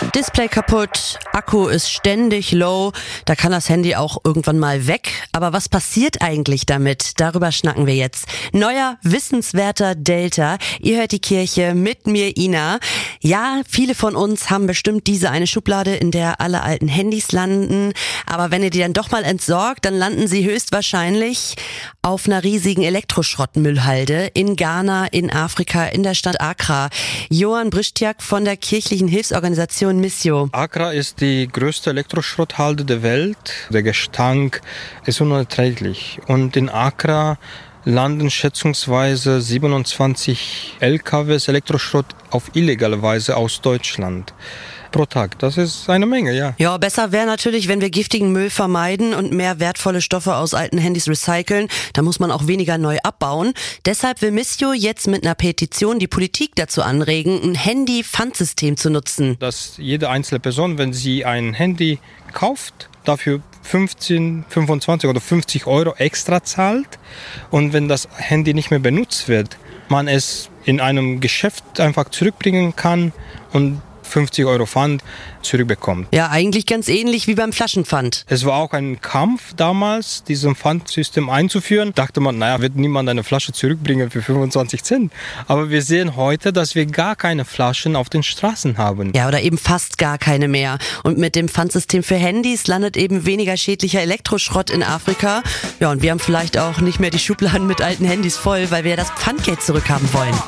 Display kaputt, Akku ist ständig low, da kann das Handy auch irgendwann mal weg. Aber was passiert eigentlich damit? Darüber schnacken wir jetzt. Neuer, wissenswerter Delta. Ihr hört die Kirche mit mir, Ina. Ja, viele von uns haben bestimmt diese eine Schublade, in der alle alten Handys landen. Aber wenn ihr die dann doch mal entsorgt, dann landen sie höchstwahrscheinlich auf einer riesigen Elektroschrottmüllhalde in Ghana, in Afrika, in der Stadt Accra. Johann Brystiak von der kirchlichen Hilfsorganisation Missio. Accra ist die größte Elektroschrotthalde der Welt. Der Gestank ist unerträglich. Und in Accra landen schätzungsweise 27 LKWs Elektroschrott auf illegale Weise aus Deutschland. Pro Tag. Das ist eine Menge, ja. Ja, besser wäre natürlich, wenn wir giftigen Müll vermeiden und mehr wertvolle Stoffe aus alten Handys recyceln. Da muss man auch weniger neu abbauen. Deshalb will Missio jetzt mit einer Petition die Politik dazu anregen, ein Handy-Pfandsystem zu nutzen. Dass jede einzelne Person, wenn sie ein Handy kauft, dafür 15, 25 oder 50 Euro extra zahlt. Und wenn das Handy nicht mehr benutzt wird, man es in einem Geschäft einfach zurückbringen kann und 50 Euro Pfand zurückbekommt. Ja, eigentlich ganz ähnlich wie beim Flaschenpfand. Es war auch ein Kampf damals, dieses Pfandsystem einzuführen. Dachte man, wird niemand eine Flasche zurückbringen für 25 Cent. Aber wir sehen heute, dass wir gar keine Flaschen auf den Straßen haben. Ja, oder eben fast gar keine mehr. Und mit dem Pfandsystem für Handys landet eben weniger schädlicher Elektroschrott in Afrika. Ja, und wir haben vielleicht auch nicht mehr die Schubladen mit alten Handys voll, weil wir ja das Pfandgeld zurückhaben wollen.